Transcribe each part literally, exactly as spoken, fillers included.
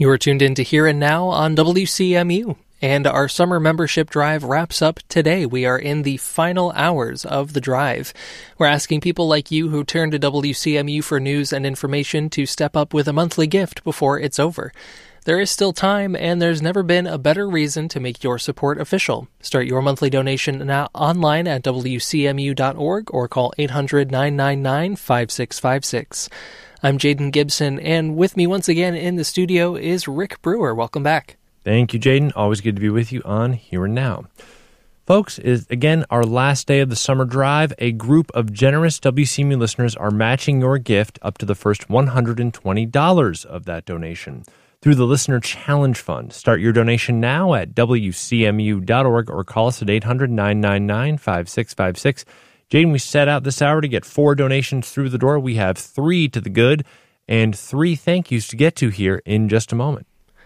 You are tuned in to Here and Now on W C M U, and our summer membership drive wraps up today. We are in the final hours of the drive. We're asking people like you who turn to W C M U for news and information to step up with a monthly gift before it's over. There is still time, and there's never been a better reason to make your support official. Start your monthly donation now online at W C M U dot org or call eight hundred, nine nine nine, five six five six. I'm Jaden Gibson, and with me once again in the studio is Rick Brewer. Welcome back. Thank you, Jaden. Always good to be with you on Here and Now. Folks, is again our last day of the summer drive. A group of generous W C M U listeners are matching your gift up to the first one hundred twenty dollars of that donation through the Listener Challenge Fund. Start your donation now at W C M U dot org or call us at eight hundred, nine nine nine, five six five six. Jaden, we set out this hour to get four donations through the door. We have three to the good and three thank yous to get to here in just a moment.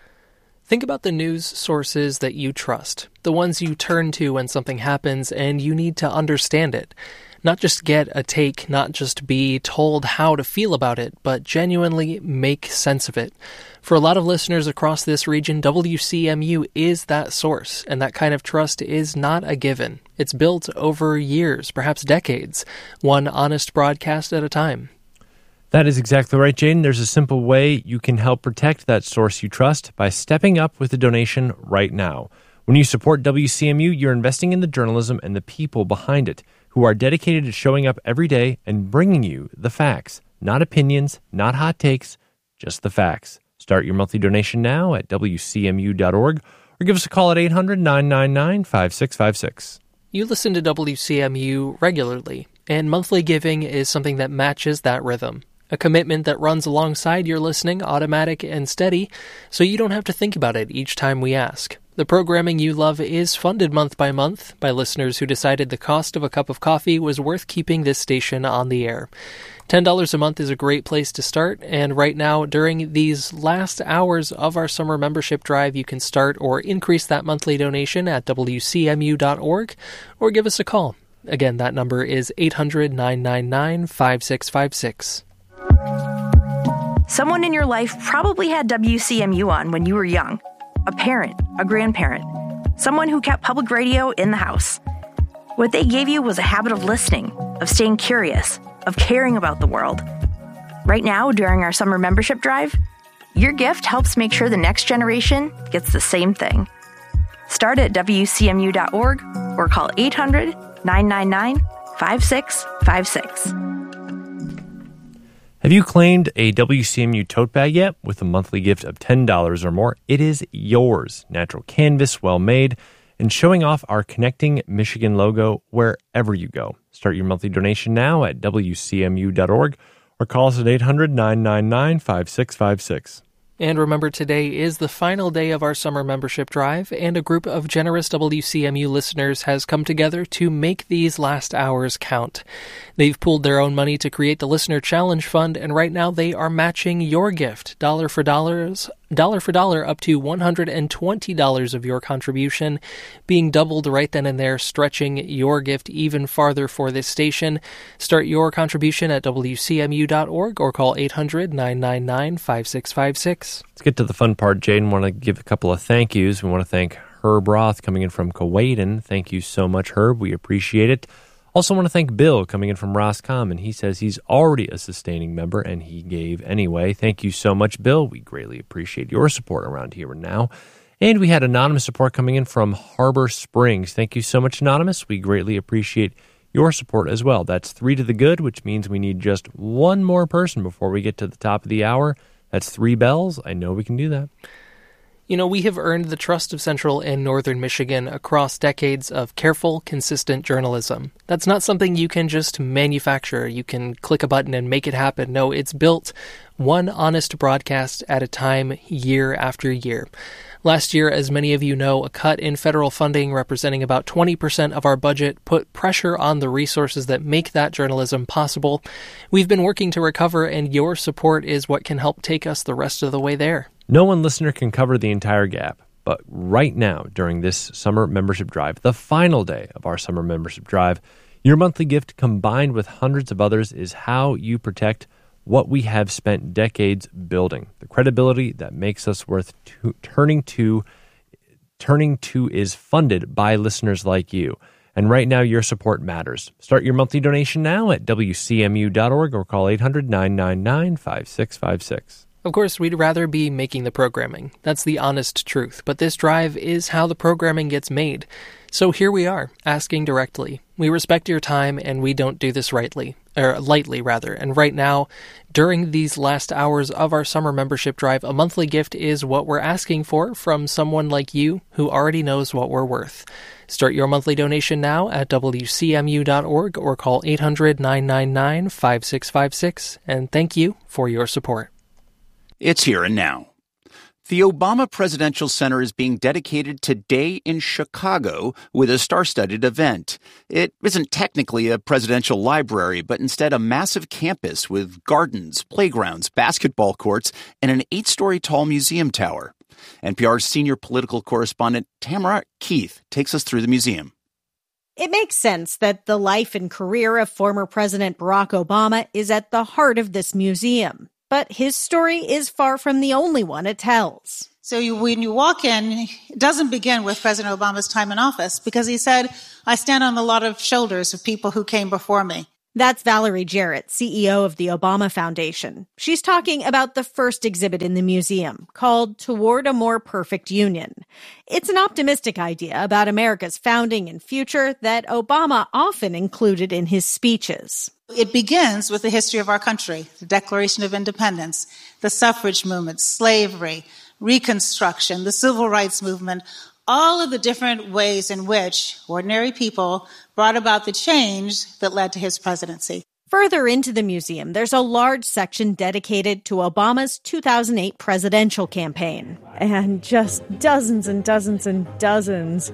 Think about the news sources that you trust, the ones you turn to when something happens and you need to understand it. Not just get a take, not just be told how to feel about it, but genuinely make sense of it. For a lot of listeners across this region, W C M U is that source, and that kind of trust is not a given. It's built over years, perhaps decades, one honest broadcast at a time. That is exactly right, Jaden. There's a simple way you can help protect that source you trust by stepping up with a donation right now. When you support W C M U, you're investing in the journalism and the people behind it, who are dedicated to showing up every day and bringing you the facts. Not opinions, not hot takes, just the facts. Start your monthly donation now at W C M U dot org or give us a call at eight hundred, nine nine nine, five six five six. You listen to W C M U regularly, and monthly giving is something that matches that rhythm. A commitment that runs alongside your listening, automatic and steady, so you don't have to think about it each time we ask. The programming you love is funded month by month by listeners who decided the cost of a cup of coffee was worth keeping this station on the air. ten dollars a month is a great place to start, and right now, during these last hours of our summer membership drive, you can start or increase that monthly donation at W C M U dot org or give us a call. Again, that number is eight hundred, nine nine nine, five six five six. Someone in your life probably had W C M U on when you were young. A parent, a grandparent, someone who kept public radio in the house. What they gave you was a habit of listening, of staying curious, of caring about the world. Right now, during our summer membership drive, your gift helps make sure the next generation gets the same thing. Start at W C M U dot org or call eight hundred, nine nine nine, five six five six. Have you claimed a W C M U tote bag yet with a monthly gift of ten dollars or more? It is yours. Natural canvas, well made, and showing off our Connecting Michigan logo wherever you go. Start your monthly donation now at W C M U dot org or call us at eight hundred, nine nine nine, five six five six. And remember, today is the final day of our summer membership drive, and a group of generous W C M U listeners has come together to make these last hours count. They've pooled their own money to create the Listener Challenge Fund, and right now they are matching your gift, dollar for dollars, dollar for dollar, up to one hundred twenty dollars of your contribution, being doubled right then and there, stretching your gift even farther for this station. Start your contribution at W C M U dot org or call eight hundred, nine nine nine, five six five six. Let's get to the fun part, Jaden. Want to give a couple of thank yous. We want to thank Herb Roth coming in from Kuwaitan. Thank you so much, Herb. We appreciate it. Also want to thank Bill coming in from Roscommon, and he says he's already a sustaining member, and he gave anyway. Thank you so much, Bill. We greatly appreciate your support around here and now. And we had anonymous support coming in from Harbor Springs. Thank you so much, Anonymous. We greatly appreciate your support as well. That's three to the good, which means we need just one more person before we get to the top of the hour. That's three bells. I know we can do that. You know, we have earned the trust of Central and Northern Michigan across decades of careful, consistent journalism. That's not something you can just manufacture. You can click a button and make it happen. No, it's built one honest broadcast at a time, year after year. Last year, as many of you know, a cut in federal funding representing about twenty percent of our budget put pressure on the resources that make that journalism possible. We've been working to recover, and your support is what can help take us the rest of the way there. No one listener can cover the entire gap, but right now, during this summer membership drive, the final day of our summer membership drive, your monthly gift combined with hundreds of others is how you protect what we have spent decades building. The credibility that makes us worth to, turning to turning to is funded by listeners like you. And right now, your support matters. Start your monthly donation now at W C M U dot org or call eight hundred, nine nine nine, five six five six. Of course, we'd rather be making the programming. That's the honest truth. But this drive is how the programming gets made. So here we are, asking directly. We respect your time, and we don't do this rightly, or lightly, rather. And right now, during these last hours of our summer membership drive, a monthly gift is what we're asking for from someone like you who already knows what we're worth. Start your monthly donation now at W C M U dot org or call eight hundred, nine nine nine, five six five six. And thank you for your support. It's here and now. The Obama Presidential Center is being dedicated today in Chicago with a star-studded event. It isn't technically a presidential library, but instead a massive campus with gardens, playgrounds, basketball courts, and an eight-story tall museum tower. N P R's senior political correspondent Tamara Keith takes us through the museum. It makes sense that the life and career of former President Barack Obama is at the heart of this museum. But his story is far from the only one it tells. So you, when you walk in, it doesn't begin with President Obama's time in office, because he said, I stand on a lot of shoulders of people who came before me. That's Valerie Jarrett, C E O of the Obama Foundation. She's talking about the first exhibit in the museum, called Toward a More Perfect Union. It's an optimistic idea about America's founding and future that Obama often included in his speeches. It begins with the history of our country, the Declaration of Independence, the suffrage movement, slavery, Reconstruction, the civil rights movement, all of the different ways in which ordinary people brought about the change that led to his presidency. Further into the museum, there's a large section dedicated to Obama's two thousand eight presidential campaign. And just dozens and dozens and dozens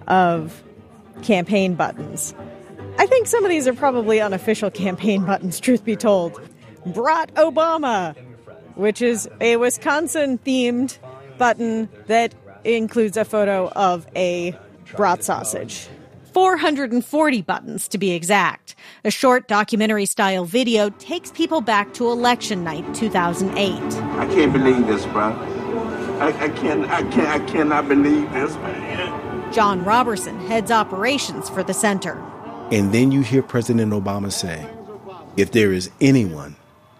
of campaign buttons. I think some of these are probably unofficial campaign buttons, truth be told. Brat Obama, which is a Wisconsin-themed button that includes a photo of a brat sausage. four hundred forty buttons, to be exact. A short documentary-style video takes people back to election night two thousand eight. I can't believe this, bro. I, I can't, I can't, I cannot believe this, man. John Robertson heads operations for the center. And then you hear President Obama say, if there is anyone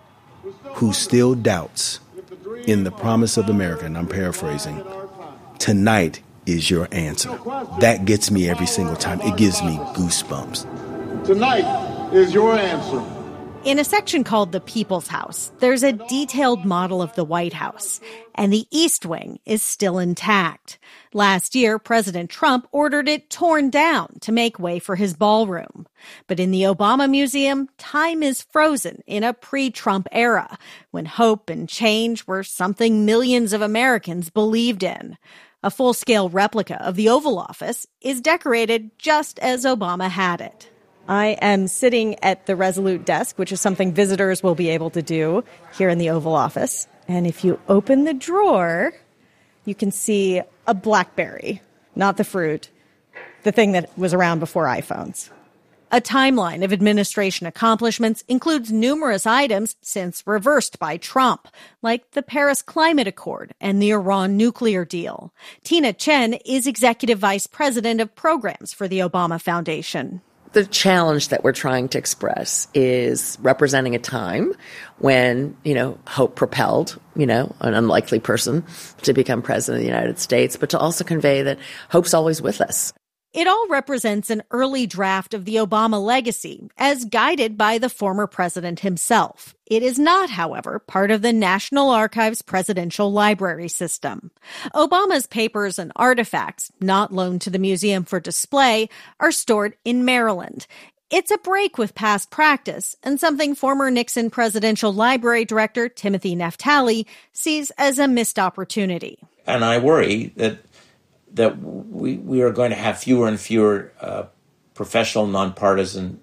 who still doubts in the promise of America, and I'm paraphrasing, tonight is your answer. That gets me every single time. It gives me goosebumps. Tonight is your answer. In a section called the People's House, there's a detailed model of the White House, and the East Wing is still intact. Last year, President Trump ordered it torn down to make way for his ballroom. But in the Obama Museum, time is frozen in a pre-Trump era, when hope and change were something millions of Americans believed in. A full-scale replica of the Oval Office is decorated just as Obama had it. I am sitting at the Resolute desk, which is something visitors will be able to do here in the Oval Office. And if you open the drawer, you can see a BlackBerry, not the fruit, the thing that was around before iPhones. A timeline of administration accomplishments includes numerous items since reversed by Trump, like the Paris Climate Accord and the Iran nuclear deal. Tina Chen is Executive Vice President of Programs for the Obama Foundation. The challenge that we're trying to express is representing a time when, you know, hope propelled, you know, an unlikely person to become president of the United States, but to also convey that hope's always with us. It all represents an early draft of the Obama legacy, as guided by the former president himself. It is not, however, part of the National Archives Presidential Library System. Obama's papers and artifacts, not loaned to the museum for display, are stored in Maryland. It's a break with past practice, and something former Nixon Presidential Library Director Timothy Naftali sees as a missed opportunity. And I worry that that we, we are going to have fewer and fewer uh, professional, nonpartisan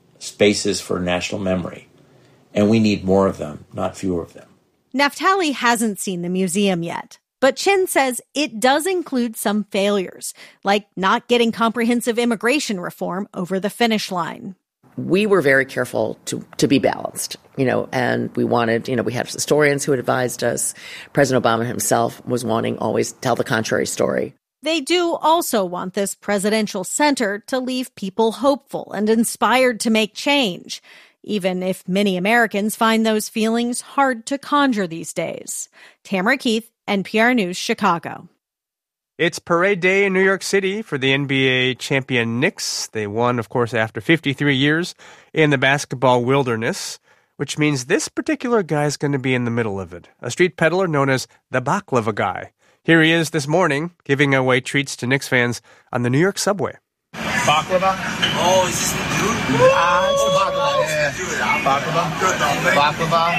spaces for national memory. And we need more of them, not fewer of them. Naftali hasn't seen the museum yet, but Chen says it does include some failures, like not getting comprehensive immigration reform over the finish line. we were very careful to, to be balanced, you know, and we wanted, you know, we had historians who had advised us. President Obama himself was wanting always tell the contrary story. They do also want this presidential center to leave people hopeful and inspired to make change, even if many Americans find those feelings hard to conjure these days. Tamara Keith, N P R News, Chicago. It's parade day in New York City for the N B A champion Knicks. They won, of course, after fifty-three years in the basketball wilderness, which means this particular guy is going to be in the middle of it. A street peddler known as the Baklava Guy. Here he is this morning, giving away treats to Knicks fans on the New York subway. Baklava? Oh, is this the dude? Ah, it's the baklava. Yeah. Baklava.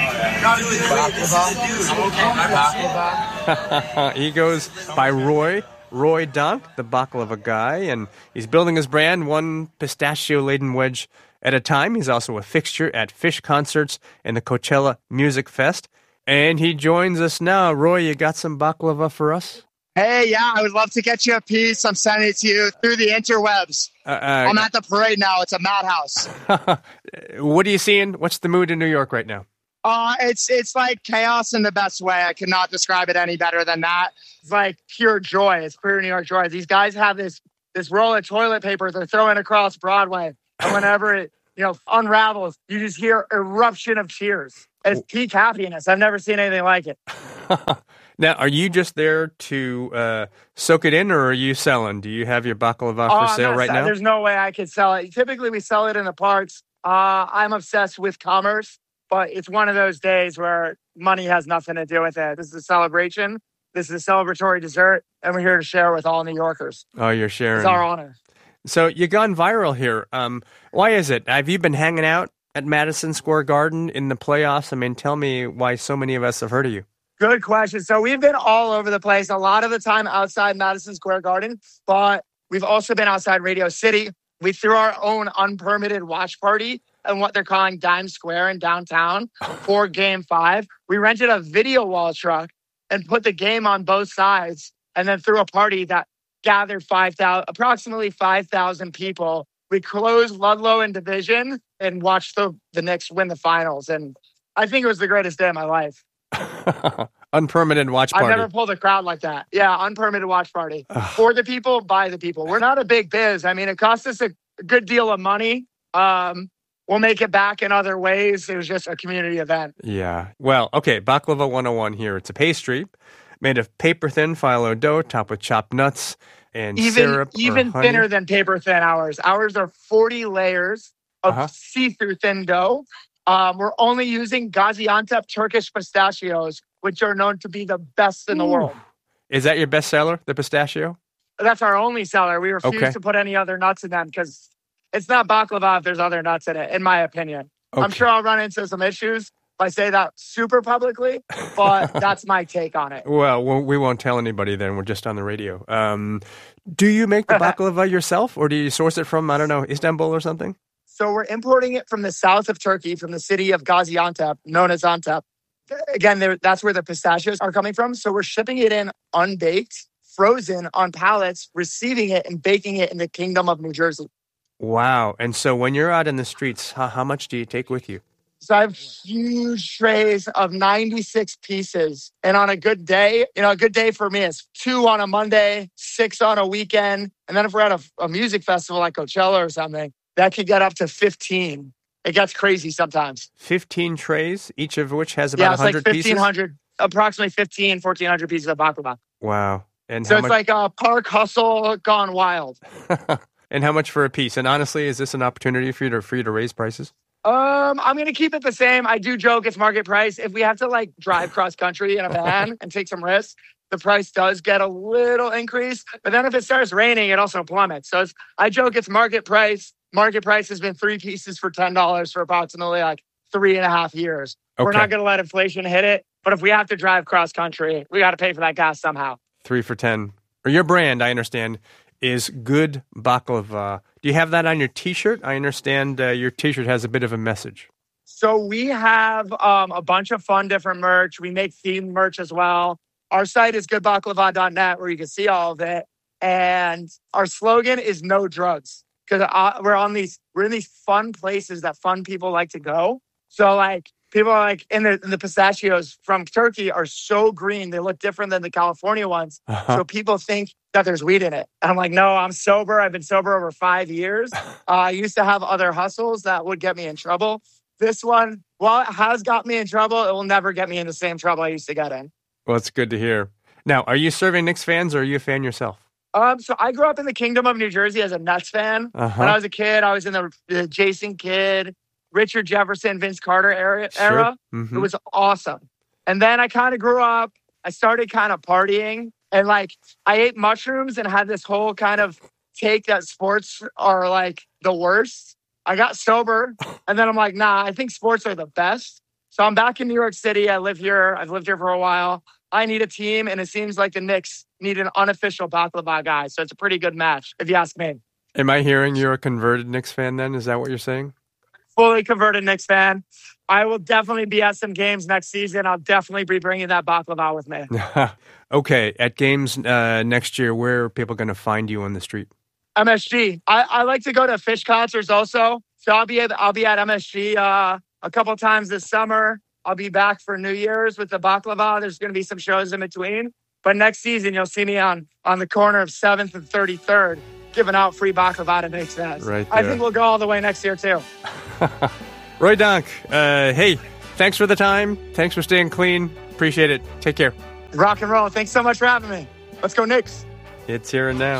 Baklava. Baklava. He goes by Roy, Roy Donk, the Baklava Guy, and he's building his brand one pistachio-laden wedge at a time. He's also a fixture at Phish concerts and the Coachella Music Fest. And he joins us now. Roy, you got some baklava for us? Hey, yeah, I would love to get you a piece. I'm sending it to you through the interwebs. Uh, uh, I'm at the parade now. It's a madhouse. What are you seeing? What's the mood in New York right now? Uh, it's it's like chaos in the best way. I cannot describe it any better than that. It's like pure joy. It's pure New York joy. These guys have this this roll of toilet paper they're throwing across Broadway. And whenever it, you know, unravels, you just hear eruption of cheers. It's peak happiness. I've never seen anything like it. Now, are you just there to uh, soak it in, or are you selling? Do you have your baklava oh, for sale right selling. now? There's no way I could sell it. Typically, we sell it in the parks. Uh, I'm obsessed with commerce, but it's one of those days where money has nothing to do with it. This is a celebration. This is a celebratory dessert, and we're here to share with all New Yorkers. Oh, you're sharing. It's our honor. So you've gone viral here. Um, why is it? Have you been hanging out at Madison Square Garden in the playoffs? I mean, tell me why so many of us have heard of you. Good question. So we've been all over the place, a lot of the time outside Madison Square Garden, but we've also been outside Radio City. We threw our own unpermitted watch party in what they're calling Dime Square in downtown for Game five. We rented a video wall truck and put the game on both sides and then threw a party that gathered five thousand, approximately five thousand people. We closed Ludlow in division and watched the, the Knicks win the finals. And I think it was the greatest day of my life. Unpermitted watch party. I've never pulled a crowd like that. Yeah, unpermitted watch party. For the people, by the people. We're not a big biz. I mean, it cost us a good deal of money. Um, we'll make it back in other ways. It was just a community event. Yeah. Well, okay, Baklava one oh one here. It's a pastry made of paper-thin phyllo dough topped with chopped nuts and even, syrup Even or thinner honey. than paper-thin ours. Ours are forty layers of Uh-huh. see-through thin dough. Um, we're only using Gaziantep Turkish pistachios, which are known to be the best in the Ooh. world. Is that your best seller, the pistachio? That's our only seller. We refuse Okay. to put any other nuts in them because it's not baklava if there's other nuts in it, in my opinion. I'm Okay. sure I'll run into some issues if I say that super publicly, but that's my take on it. Well, well, we won't tell anybody then. We're just on the radio. Um, do you make the baklava yourself, or do you source it from, I don't know, Istanbul or something? So we're importing it from the south of Turkey, from the city of Gaziantep, known as Antep. Again, there- that's where the pistachios are coming from. So we're shipping it in unbaked, frozen on pallets, receiving it and baking it in the Kingdom of New Jersey. Wow. And so when you're out in the streets, how, how much do you take with you? So I have huge trays of ninety-six pieces. And on a good day, you know, a good day for me is two on a Monday, six on a weekend. And then if we're at a, a music festival like Coachella or something, that could get up to fifteen. It gets crazy sometimes. fifteen trays, each of which has about Yeah, it's like one hundred pieces? fifteen hundred, approximately fifteen, fourteen hundred pieces of baklava. Wow. And So how it's much, like a park hustle gone wild. and how much for a piece? And honestly, is this an opportunity for you to, for you to raise prices? Um, I'm going to keep it the same. I do joke it's market price. If we have to like drive cross country in a van and take some risks, the price does get a little increase. But then if it starts raining, it also plummets. So it's, I joke it's market price. Market price has been three pieces for ten dollars for approximately like three and a half years. We're Okay. not going to let inflation hit it. But if we have to drive cross country, we got to pay for that gas somehow. Three for ten. Or your brand, I understand, is Good Baklava. Do you have that on your T-shirt? I understand uh, your T-shirt has a bit of a message. So we have um, a bunch of fun different merch. We make themed merch as well. Our site is good baklava dot net where you can see all of it. And our slogan is no drugs. because we're on these, we're in these fun places that fun people like to go. So like people are like, in the, in the pistachios from Turkey are so green. They look different than the California ones. Uh-huh. So people think that there's weed in it. And I'm like, no, I'm sober. I've been sober over five years. Uh, I used to have other hustles that would get me in trouble. This one, while it has got me in trouble, it will never get me in the same trouble I used to get in. Well, it's good to hear. Now, are you serving Knicks fans or are you a fan yourself? Um, so I grew up in the Kingdom of New Jersey as a Nets fan. Uh-huh. When I was a kid, I was in the, the Jason Kidd, Richard Jefferson, Vince Carter era. Sure. era. Mm-hmm. It was awesome. And then I kind of grew up. I started kind of partying. And like, I ate mushrooms and had this whole kind of take that sports are like the worst. I got sober. And then I'm like, nah, I think sports are the best. So I'm back in New York City. I live here. I've lived here for a while. I need a team. And it seems like the Knicks need an unofficial baklava guy. So it's a pretty good match, if you ask me. Am I hearing you're a converted Knicks fan then? Is that what you're saying? Fully converted Knicks fan. I will definitely be at some games next season. I'll definitely be bringing that baklava with me. Okay. At games uh, next year, where are people going to find you on the street? M S G. I, I like to go to Fish concerts also. So I'll be, I'll be at M S G uh, a couple times this summer. I'll be back for New Year's with the baklava. There's going to be some shows in between. But next season, you'll see me on, on the corner of seventh and thirty-third giving out free baklava to Knicks fans. Right there. I think we'll go all the way next year, too. Roy Donk, uh, hey, thanks for the time. Thanks for staying clean. Appreciate it. Take care. Rock and roll. Thanks so much for having me. Let's go Knicks. It's here and now.